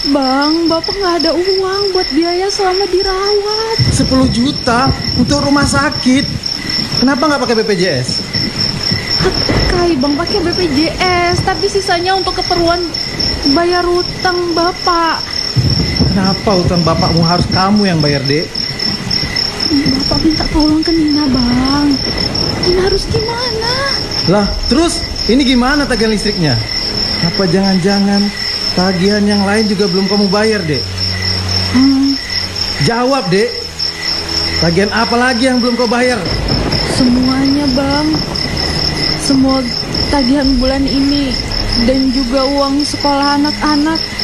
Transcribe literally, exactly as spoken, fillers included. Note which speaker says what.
Speaker 1: Bang, Bapak nggak ada uang buat biaya selama dirawat.
Speaker 2: Sepuluh juta untuk rumah sakit. Kenapa nggak pakai B P J S?
Speaker 1: Kai Bang pakai B P J S, tapi sisanya untuk keperluan bayar utang Bapak.
Speaker 2: Kenapa utang bapakmu harus kamu yang bayar, Dek?
Speaker 1: Bapak minta tolong ke Nina, Bang. Nina harus gimana?
Speaker 2: Lah, terus ini gimana tagihan listriknya? Apa jangan-jangan tagihan yang lain juga belum kamu bayar, Dek?
Speaker 1: Hmm,
Speaker 2: Jawab, Dek. Tagihan apa lagi yang belum kau bayar?
Speaker 1: semuanya, Bang. Semua tagihan bulan ini dan juga uang sekolah anak-anak.